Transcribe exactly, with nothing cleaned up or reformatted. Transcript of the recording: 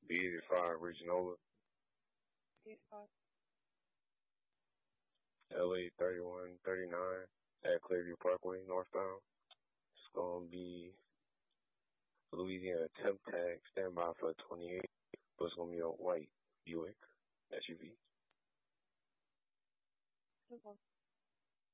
B eighty-five Regionola. eighty-five. L A thirty-one thirty-nine at Clearview Parkway, northbound. It's going to be Louisiana temp tag, standby for twenty-eight, but it's going to be a white Buick S U V. Okay.